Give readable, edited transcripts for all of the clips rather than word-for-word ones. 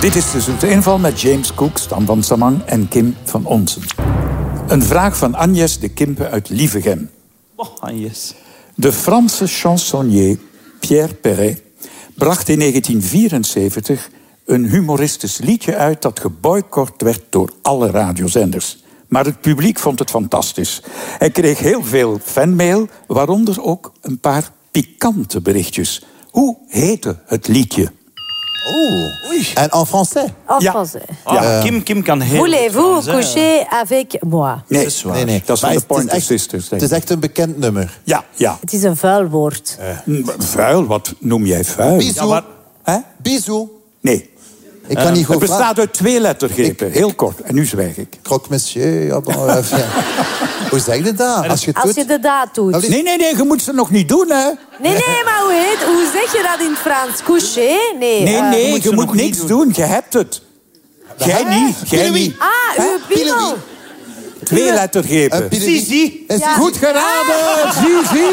Dit is de Zoete Inval met James Cook, Stan van Samang en Kim van Onsen. Een vraag van Agnes de Kimpe uit Lievegem. Oh, Agnes. De Franse chansonnier Pierre Perret bracht in 1974 een humoristisch liedje uit dat geboycott werd door alle radiozenders. Maar het publiek vond het fantastisch. Hij kreeg heel veel fanmail, waaronder ook een paar pikante berichtjes. Hoe heette het liedje? En en français? En Ja. français. Kim kan heel Voulez-vous goed Frans, hè. coucher avec moi? Nee, Dat is waar. dat is van Maar de Pointer het is echt- Sisters. Het is echt een bekend nummer. Ja. Het is een vuil woord. Vuil? Wat noem jij vuil? Bisou. maar- Hè? Bisou. Nee. Ik kan niet Het goed bestaat uit 2 lettergrepen. Heel kort. En nu zwijg ik. Croque monsieur. Ja, bon, hoe zeg je dat? Als je het Als doet... je de daad doet. Nee, je moet ze nog niet doen, hè. Nee, maar hoe zeg je dat in het Frans? Coucher? Nee, moet je ze moet nog niet niks doen. doen. Je hebt het. Jij niet. Jij niet. Ah, uw piemel. 2 lettergrepen. Zizi. En Ja. Goed geraden, Zizi.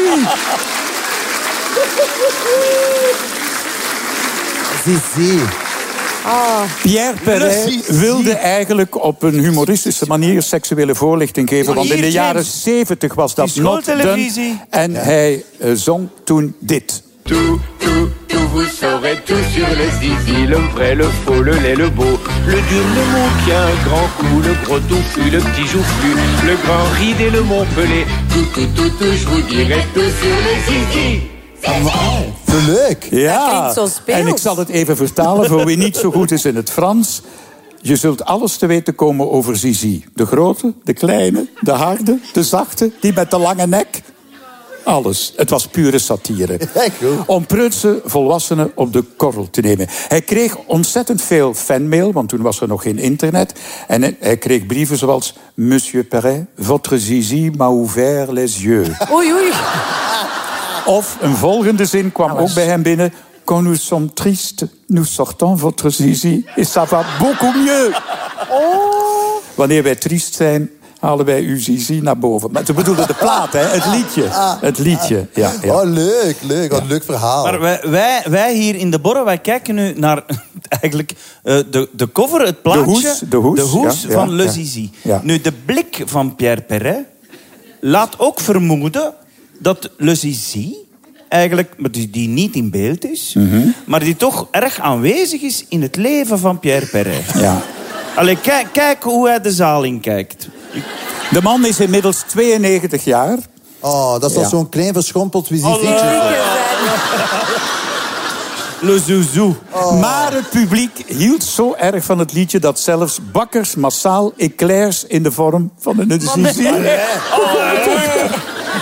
Zizi. Pierre Perret Zizi. wilde eigenlijk op een humoristische manier seksuele voorlichting geven. Want in de Hier, jaren James. 70 was dat Het is not done. schooltelevisie. En hij zong toen dit. Tout, vous saurez tout sur le zizi, le vrai, le faux, le laid, le beau, le dur, le mot qui a un grand cou, le gros touffu, le petit joufflu, le grand ride et le montpelé. Tout, je vous dirai tout sur le zizi. Te leuk. Ja, klinkt zo speels. en ik zal het even vertalen voor wie niet zo goed is in het Frans. Je zult alles te weten komen over Zizi. De grote, de kleine, de harde, de zachte, die met de lange nek. Alles. Het was pure satire. Echt goed. Om prutse volwassenen op de korrel te nemen. Hij kreeg ontzettend veel fanmail, want toen was er nog geen internet. En hij kreeg brieven zoals... Monsieur Perret, votre zizi m'a ouvert les yeux. Oei. Of een volgende zin kwam ook bij hem binnen... Quand nous sommes tristes, nous sortons votre zizi et ça va beaucoup mieux. Wanneer wij triest zijn, halen wij uw zizi naar boven. Maar ze bedoelde de plaat, hè? Het liedje. Het liedje, ja. Oh, leuk. Wat een leuk verhaal. Maar wij hier in de Borre, wij kijken nu naar eigenlijk de cover, het plaatje. De hoes, ja, van ja, Le ja. Zizi. Ja. Nu, de blik van Pierre Perret laat ook vermoeden dat Le Zizi eigenlijk, maar die niet in beeld is, maar die toch erg aanwezig is in het leven van Pierre Perret. Ja. Allee, kijk hoe hij de zaal in kijkt. De man is inmiddels 92 jaar. Oh, dat is toch zo'n klein verschrompeld visifietje. Le Zouzou. Maar het publiek hield zo erg van het liedje... dat zelfs bakkers massaal eclairs in de vorm van een zizi...